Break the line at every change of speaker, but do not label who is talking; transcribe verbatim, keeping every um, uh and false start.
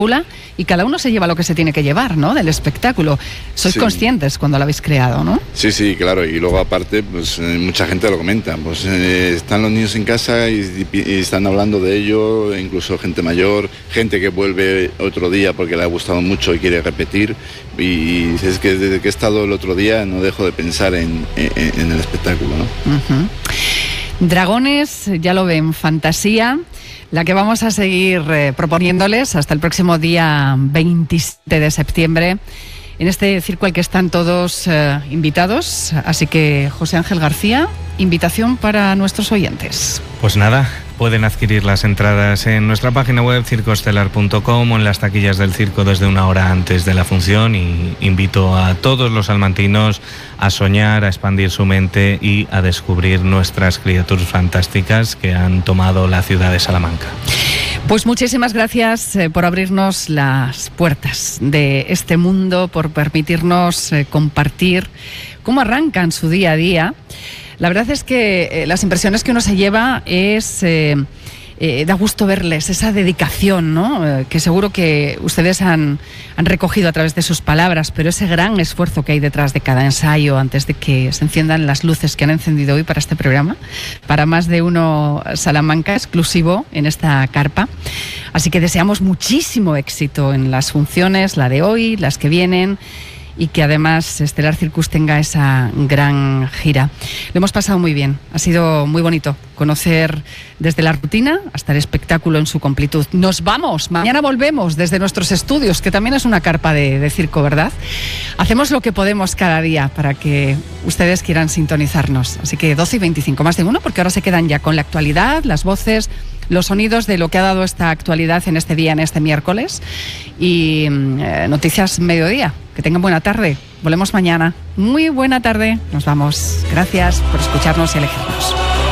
y cada uno se lleva lo que se tiene que llevar, ¿no?, del espectáculo. Sois sí. conscientes cuando lo habéis creado, ¿no?
Sí, sí, claro, y luego aparte, pues eh, mucha gente lo comenta, pues eh, están los niños en casa y, y, y están hablando de ello, incluso gente mayor, gente que vuelve otro día porque le ha gustado mucho y quiere repetir, y, y es que desde que he estado el otro día no dejo de pensar en, en, en el espectáculo, ¿no?
Uh-huh. Dragones, ya lo ven, fantasía, la que vamos a seguir eh, proponiéndoles hasta el próximo día veintisiete de septiembre en este circo al que están todos eh, invitados. Así que, José Ángel García, invitación para nuestros oyentes.
Pues nada, pueden adquirir las entradas en nuestra página web circoestelar punto com o en las taquillas del circo desde una hora antes de la función, y invito a todos los salmantinos a soñar, a expandir su mente y a descubrir nuestras criaturas fantásticas que han tomado la ciudad de Salamanca.
Pues muchísimas gracias eh, por abrirnos las puertas de este mundo, por permitirnos eh, compartir cómo arrancan su día a día. La verdad es que eh, las impresiones que uno se lleva es... Eh, eh, da gusto verles esa dedicación, ¿no?, eh, que seguro que ustedes han, han recogido a través de sus palabras, pero ese gran esfuerzo que hay detrás de cada ensayo antes de que se enciendan las luces que han encendido hoy para este programa, para Más de Uno Salamanca, exclusivo en esta carpa. Así que deseamos muchísimo éxito en las funciones, la de hoy, las que vienen, y que además Estelar Circus tenga esa gran gira. Lo hemos pasado muy bien, ha sido muy bonito conocer desde la rutina hasta el espectáculo en su completud. Nos vamos, mañana volvemos desde nuestros estudios, que también es una carpa de, de circo, ¿verdad? Hacemos lo que podemos cada día para que ustedes quieran sintonizarnos. Así que doce y veinticinco, más de uno, porque ahora se quedan ya con la actualidad, las voces, los sonidos de lo que ha dado esta actualidad en este día, en este miércoles. Y eh, Noticias Mediodía. Que tengan buena tarde. Volvemos mañana. Muy buena tarde. Nos vamos. Gracias por escucharnos y elegirnos.